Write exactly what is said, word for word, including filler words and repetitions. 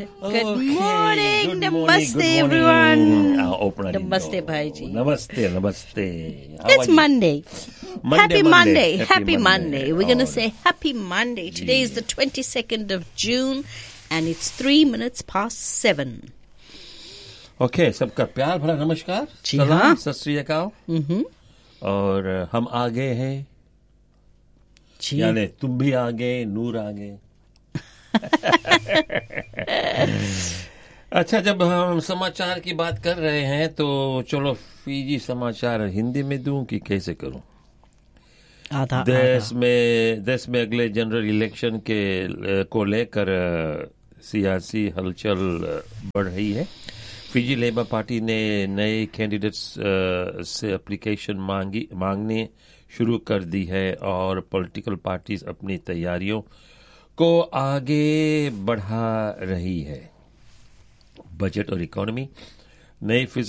Good morning, Good namaste morning, good everyone. morning. Ah, open it. Namaste, bhai-ji. Namaste, namaste. How are It's you? Monday. Monday, Happy Monday. Monday. Happy Happy Monday. Monday. We're going to Oh, say Happy Monday. Today is the twenty-second of June and it's three minutes past seven. Okay, सबका प्यार भरा नमस्कार. जी सलाम, हाँ. सत श्री अकाल. और हम आ गए हैं. जी. यानी तुम भी आ गए, नूर आ गए. अच्छा, जब हम समाचार की बात कर रहे हैं तो चलो फीजी समाचार हिंदी में दूं कि कैसे करूं. आधा देश आधा. में देश में अगले जनरल इलेक्शन के को लेकर सियासी हलचल बढ़ रही है. फिजी लेबर पार्टी ने नए कैंडिडेट्स से एप्लीकेशन मांगी मांगने शुरू कर दी है और पॉलिटिकल पार्टीज अपनी तैयारियों को आगे बढ़ा रही है. बजट और इकोनॉमी. नई